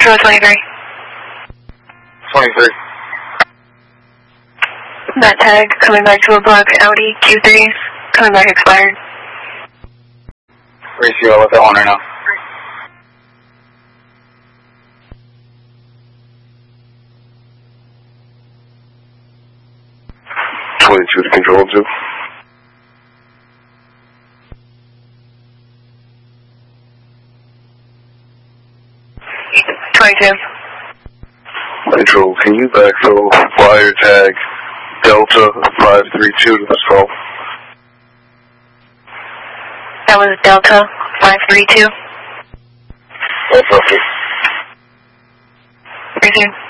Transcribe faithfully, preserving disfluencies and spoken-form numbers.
Control twenty-three. twenty-three. That tag coming back to a black Audi Q three, coming back expired. Reese, I'll let that one know. twenty-two to Control two. twenty-two. Control, can you backfill wire tag Delta five three two to this call? That was Delta five three two. That's okay. Resume.